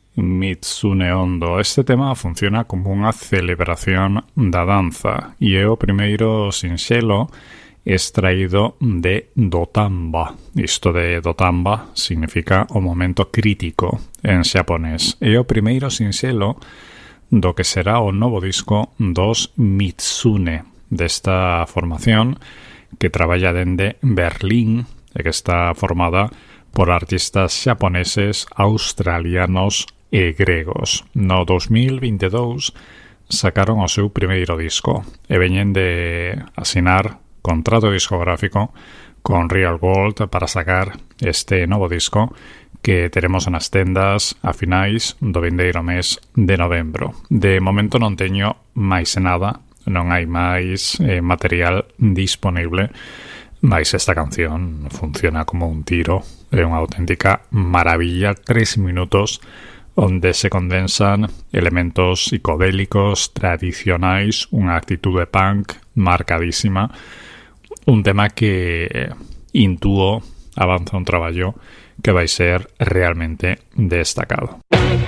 Mitsune Ondo. Este tema funciona como unha celebración da danza e é o primeiro sinxelo extraído de Dotamba. Isto de Dotamba significa o momento crítico en xaponés. É o primeiro sinxelo do que será o novo disco dos Mitsune, desta formación que traballa dende Berlín e que está formada por artistas xaponeses, australianos e gregos. No 2022 sacaron o seu primeiro disco e veñen de asinar contrato discográfico con Real Gold para sacar este novo disco que teremos nas tendas a finais do vindeiro mes de novembro. De momento non teño máis nada, non hai máis material disponible, mas esta canción funciona como un tiro, é unha auténtica maravilla, 3 minutos onde se condensan elementos psicodélicos tradicionais, unha actitude punk marcadísima, un tema que intúo avanza un traballo que vai ser realmente destacado.